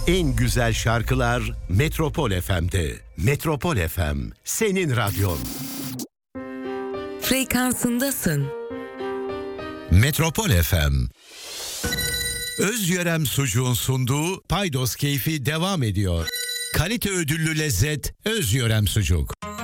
En güzel şarkılar Metropol FM'de. Metropol FM, senin radyon. Frekansındasın. Metropol FM. Özyörem Sucuğun sunduğu Paydos Keyfi devam ediyor. Kalite ödüllü lezzet Özyörem Sucuk.